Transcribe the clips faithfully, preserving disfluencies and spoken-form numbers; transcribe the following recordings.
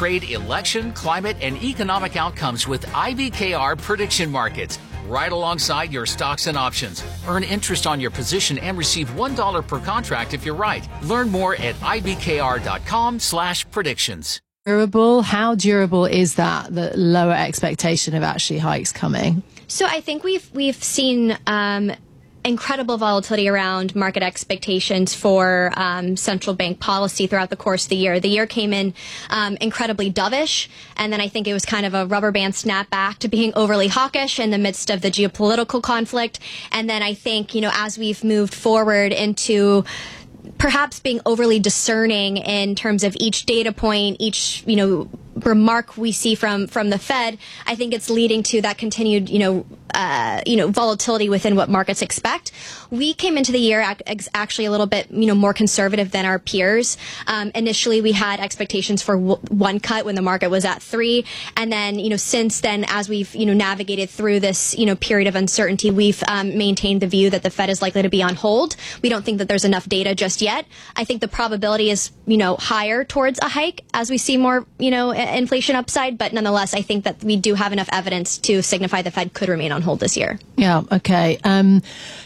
trade election, climate, and economic outcomes with I B K R prediction markets, right alongside your stocks and options. Earn interest on your position and receive one dollar per contract if you're right. Learn more at ibkr.com slash predictions. Durable? How durable is that, the lower expectation of actually hikes coming? So I think we've we've seen um, incredible volatility around market expectations for um, central bank policy throughout the course of the year. The year came in um, incredibly dovish, and then I think it was kind of a rubber band snap back to being overly hawkish in the midst of the geopolitical conflict. And then I think, you know, as we've moved forward into perhaps being overly discerning in terms of each data point, each, you know, remark we see from from the Fed, I think it's leading to that continued, you know, uh, you know, volatility within what markets expect. We came into the year ac- actually a little bit, you know, more conservative than our peers. Um, initially, we had expectations for w- one cut when the market was at three, and then, you know, since then, as we've, you know, navigated through this, you know, period of uncertainty, we've um, maintained the view that the Fed is likely to be on hold. We don't think that there's enough data just yet. I think the probability is, you know, higher towards a hike as we see more, you know, inflation upside, but nonetheless, I think that we do have enough evidence to signify the Fed could remain on hold this year. Yeah, okay. Um,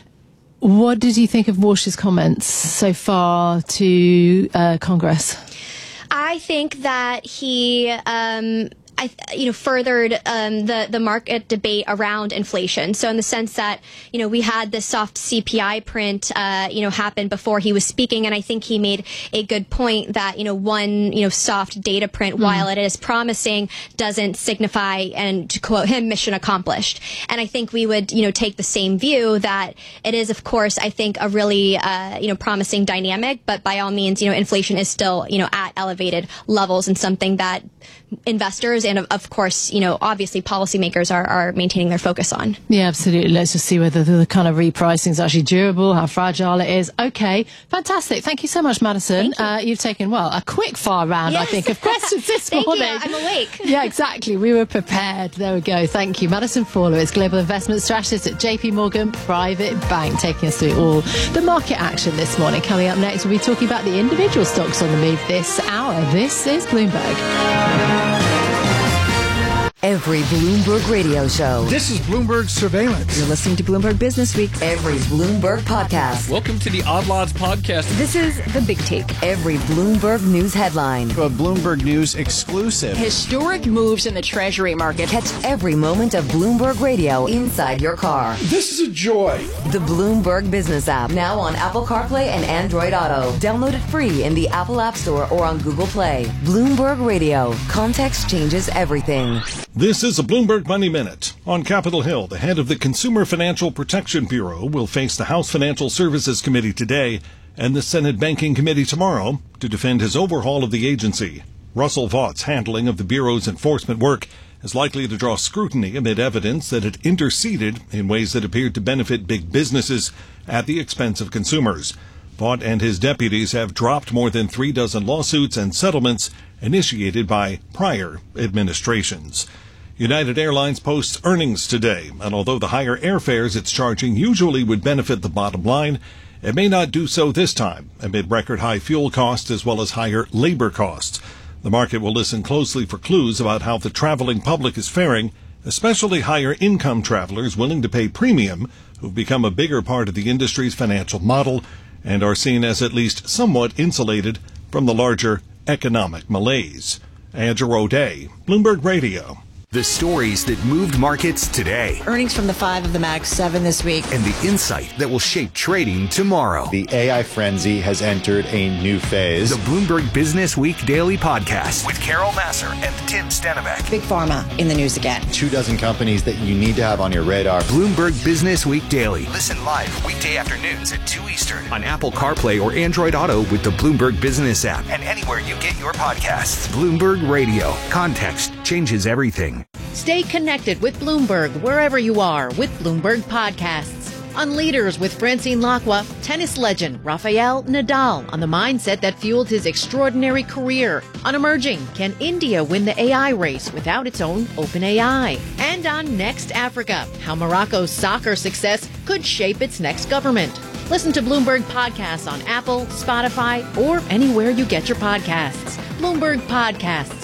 what did you think of Walsh's comments so far to uh, Congress? I think that he... Um, I, you know, furthered um, the the market debate around inflation. So in the sense that, you know, we had this soft C P I print, uh, you know, happen before he was speaking, and I think he made a good point that, you know, one, you know, soft data print, mm. while it is promising, doesn't signify, and to quote him, mission accomplished. And I think we would, you know, take the same view that it is, of course, I think a really, uh, you know, promising dynamic, but by all means, you know, inflation is still, you know, at elevated levels and something that investors and, of course, you know, obviously policymakers are, are maintaining their focus on. Yeah, absolutely. Let's just see whether the, the kind of repricing is actually durable, how fragile it is. Okay, fantastic. Thank you so much, Madison. Thank you. Uh, you've taken, well, a quick fire round, yes. I think, of questions this Thank morning. You. I'm awake. Yeah, exactly. We were prepared. There we go. Thank you. Madison Fawler is Global Investment Strategist at J P Morgan Private Bank, taking us through all the market action this morning. Coming up next, we'll be talking about the individual stocks on the move this hour. This is Bloomberg. Every Bloomberg radio show. This is Bloomberg Surveillance. You're listening to Bloomberg Business Week. Every Bloomberg podcast. Welcome to the Odd Lots podcast. This is The Big Take. Every Bloomberg News headline. A Bloomberg News exclusive. Historic moves in the Treasury market. Catch every moment of Bloomberg radio inside your car. This is a joy. The Bloomberg Business app. Now on Apple CarPlay and Android Auto. Download it free in the Apple App Store or on Google Play. Bloomberg Radio. Context changes everything. This is a Bloomberg Money Minute. On Capitol Hill, the head of the Consumer Financial Protection Bureau will face the House Financial Services Committee today and the Senate Banking Committee tomorrow to defend his overhaul of the agency. Russell Vaught's handling of the Bureau's enforcement work is likely to draw scrutiny amid evidence that it interceded in ways that appeared to benefit big businesses at the expense of consumers. Vaught and his deputies have dropped more than three dozen lawsuits and settlements initiated by prior administrations. United Airlines posts earnings today, and although the higher airfares it's charging usually would benefit the bottom line, it may not do so this time, amid record-high fuel costs as well as higher labor costs. The market will listen closely for clues about how the traveling public is faring, especially higher-income travelers willing to pay premium, who've become a bigger part of the industry's financial model and are seen as at least somewhat insulated from the larger economic malaise. Andrew O'Day, Bloomberg Radio. The stories that moved markets today. Earnings from the five of the Mag seven this week. And the insight that will shape trading tomorrow. The A I frenzy has entered a new phase. The Bloomberg Business Week Daily Podcast with Carol Massar and Tim Stenavec. Big Pharma in the news again. Two dozen companies that you need to have on your radar. Bloomberg Business Week Daily. Listen live weekday afternoons at two Eastern on Apple CarPlay or Android Auto with the Bloomberg Business app and anywhere you get your podcasts. Bloomberg Radio. Context changes everything. Stay connected with Bloomberg wherever you are with Bloomberg Podcasts. On Leaders with Francine Lacqua, tennis legend Rafael Nadal on the mindset that fueled his extraordinary career. On Emerging, can India win the A I race without its own open A I? And on Next Africa, how Morocco's soccer success could shape its next government. Listen to Bloomberg Podcasts on Apple, Spotify, or anywhere you get your podcasts. Bloomberg Podcasts.